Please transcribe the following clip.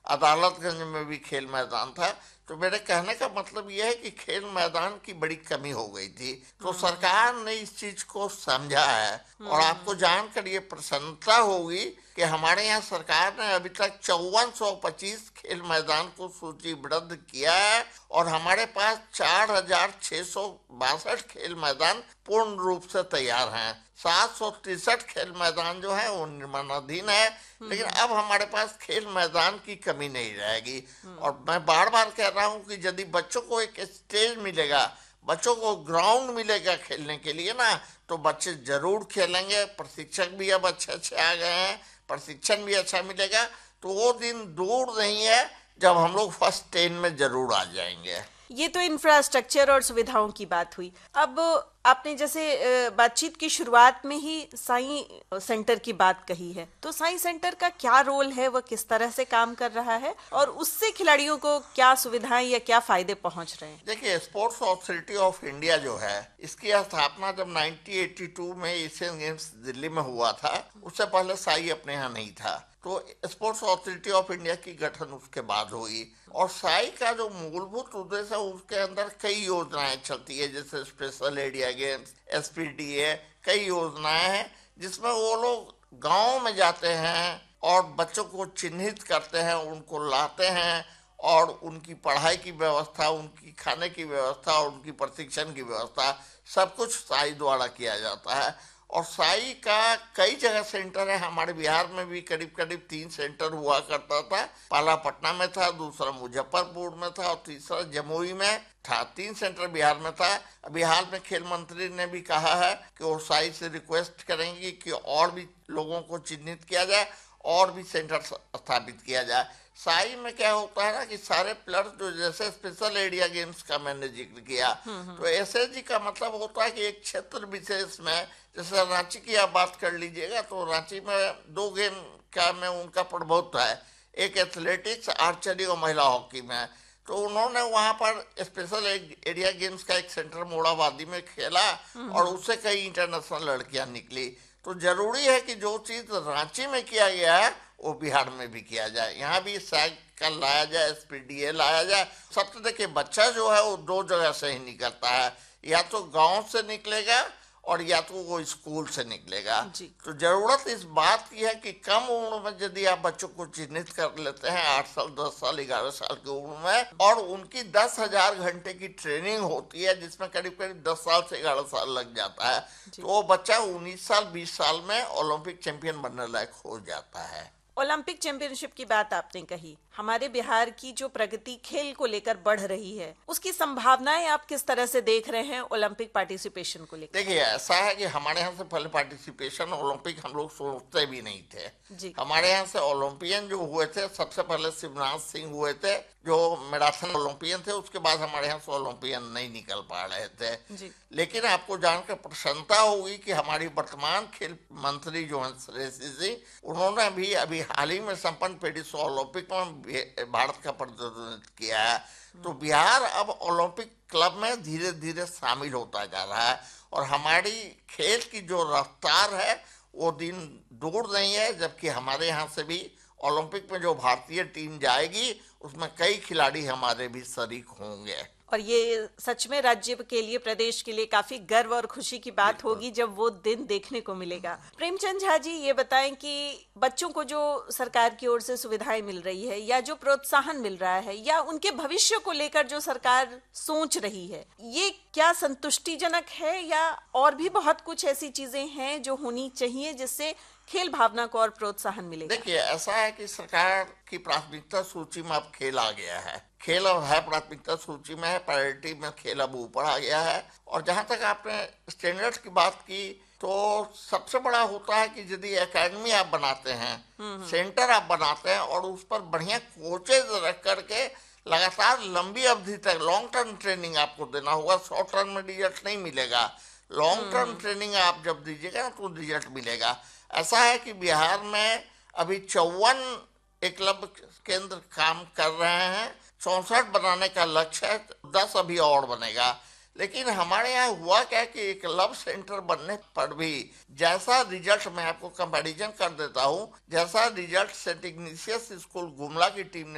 अदालतगंज में भी खेल मैदान था। तो मेरे कहने का मतलब यह है कि खेल मैदान की बड़ी कमी हो गई थी, तो सरकार ने इस चीज को समझा है। और आपको जानकर ये प्रसन्नता होगी कि हमारे यहाँ सरकार ने अभी तक 5425 खेल मैदान को सूचीबद्ध किया है, और हमारे पास 4662 खेल मैदान पूर्ण रूप से तैयार हैं। 763 खेल मैदान जो है वो निर्माणाधीन है। लेकिन अब हमारे पास खेल मैदान की कमी नहीं रहेगी। और मैं बार बार कह रहा हूँ कि यदि बच्चों को एक स्टेज मिलेगा, बच्चों को ग्राउंड मिलेगा खेलने के लिए ना, तो बच्चे जरूर खेलेंगे। प्रशिक्षक भी अब अच्छे अच्छे आ गए हैं, प्रशिक्षण भी अच्छा मिलेगा। तो वो दिन दूर नहीं है जब हम लोग फर्स्ट 10 में जरूर आ जाएंगे। ये तो इंफ्रास्ट्रक्चर और सुविधाओं की बात हुई। अब आपने जैसे बातचीत की शुरुआत में ही साई सेंटर की बात कही है, तो साई सेंटर का क्या रोल है, वह किस तरह से काम कर रहा है और उससे खिलाड़ियों को क्या सुविधाएं या क्या फायदे पहुंच रहे हैं? देखिए, स्पोर्ट्स अथॉरिटी ऑफ इंडिया जो है, इसकी स्थापना जब 1982 में एशियन गेम्स दिल्ली में हुआ था, उससे पहले साई अपने यहाँ नहीं था। तो स्पोर्ट्स अथॉरिटी ऑफ इंडिया की गठन उसके बाद हुई। और साई का जो मूलभूत उद्देश्य है, उसके अंदर कई योजनाएं चलती है, जैसे स्पेशल एरिया गेम्स, एसपीडीए, कई योजनाएं हैं जिसमें वो लोग गांव में जाते हैं और बच्चों को चिन्हित करते हैं, उनको लाते हैं, और उनकी पढ़ाई की व्यवस्था, उनकी खाने की व्यवस्था और उनकी प्रशिक्षण की व्यवस्था सब कुछ साई द्वारा किया जाता है। और साई का कई जगह सेंटर है। हमारे बिहार में भी करीब करीब 3 सेंटर हुआ करता था। पहला पटना में था, दूसरा मुजफ्फरपुर में था और तीसरा जमुई में था। 3 सेंटर बिहार में था। अभी हाल में खेल मंत्री ने भी कहा है कि वो साई से रिक्वेस्ट करेंगे कि और भी लोगों को चिन्हित किया जाए और भी सेंटर स्थापित किया जाए। साई में क्या होता है ना कि सारे प्लेयर्स जो, जैसे स्पेशल एरिया गेम्स का मैंने जिक्र किया, तो एसएजी का मतलब होता है कि एक क्षेत्र विशेष में, जैसे रांची की आप बात कर लीजिएगा, तो रांची में 2 गेम का में उनका प्रभुत्व है, एक एथलेटिक्स, आर्चरी और महिला हॉकी में। तो उन्होंने वहां पर स्पेशल एरिया गेम्स का एक सेंटर मोड़ाबादी में खेला और उससे कई इंटरनेशनल लड़कियां निकली। तो जरूरी है कि जो चीज रांची में किया गया है वो बिहार में भी किया जाए, यहाँ भी साइकिल लाया जाए, एसपीडीए लाया जाए। सबसे देखिए, बच्चा जो है वो 2 जगह से ही निकलता है, या तो गांव से निकलेगा और या तो वो स्कूल से निकलेगा। तो जरूरत इस बात की है कि कम उम्र में यदि आप बच्चों को चिन्हित कर लेते हैं, 8 साल, 10 साल, 11 साल की उम्र में, और उनकी 10,000 घंटे की ट्रेनिंग होती है जिसमें करीब करीब 10 साल से 11 साल लग जाता है, तो वो बच्चा 19 साल 20 साल में ओलंपिक चैंपियन बनने लायक हो जाता है। ओलंपिक चैंपियनशिप की बात आपने कही। हमारे बिहार की जो प्रगति खेल को लेकर बढ़ रही है, उसकी संभावनाएं आप किस तरह से देख रहे हैं ओलंपिक पार्टिसिपेशन को लेकर? देखिए, ऐसा है कि हमारे यहाँ से पहले पार्टिसिपेशन ओलंपिक हम लोग सोचते भी नहीं थे जी। हमारे यहाँ से ओलंपियन जो हुए थे, सबसे पहले शिवराज सिंह हुए थे जो मैराथन ओलंपियन थे। उसके बाद हमारे यहाँ से ओलंपियन नहीं निकल पा रहे थे जी। लेकिन आपको जानकर प्रसन्नता होगी कि हमारी वर्तमान खेल मंत्री जो हैं श्रेयसी सिंह, उन्होंने भी अभी हाल ही में संपन्न पेरिस ओलंपिक में भारत का प्रतिनिधित्व किया है। तो बिहार अब ओलंपिक क्लब में धीरे धीरे शामिल होता जा रहा है, और हमारी खेल की जो रफ्तार है वो दिन दूर नहीं है, जबकि हमारे यहाँ से भी ओलंपिक में जो भारतीय टीम जाएगी उसमें कई खिलाड़ी हमारे भी शरीक होंगे। और ये सच में राज्य के लिए, प्रदेश के लिए काफी गर्व और खुशी की बात होगी जब वो दिन देखने को मिलेगा। प्रेमचंद झा जी, ये बताएं कि बच्चों को जो सरकार की ओर से सुविधाएं मिल रही है या जो प्रोत्साहन मिल रहा है या उनके भविष्य को लेकर जो सरकार सोच रही है, ये क्या संतुष्टिजनक है या और भी बहुत कुछ ऐसी चीजें हैं जो होनी चाहिए जिससे खेल भावना को और प्रोत्साहन मिलेगा? देखिए, ऐसा है कि सरकार की प्राथमिकता सूची में अब खेल आ गया है। खेल अब है प्राथमिकता सूची में है, प्रायोरिटी में खेल अब ऊपर आ गया है। और जहां तक आपने स्टैंडर्ड्स की बात की, तो सबसे बड़ा होता है कि यदि एकेडमी आप बनाते हैं, सेंटर आप बनाते हैं और उस पर बढ़िया कोचेज रख करके लगातार लंबी अवधि तक लॉन्ग टर्म ट्रेनिंग आपको देना होगा। शॉर्ट टर्म में रिजल्ट नहीं मिलेगा, लॉन्ग टर्म ट्रेनिंग आप जब दीजिएगा तो रिजल्ट मिलेगा। ऐसा है कि बिहार में अभी 54 एकलव्य केंद्र काम कर रहे हैं, 64 बनाने का लक्ष्य है, 10 अभी और बनेगा। लेकिन हमारे यहाँ हुआ क्या कि एकलव्य सेंटर बनने पर भी जैसा रिजल्ट, मैं आपको कंपैरिजन कर देता हूँ, जैसा result Saint Ignatius school Gumla की टीम ने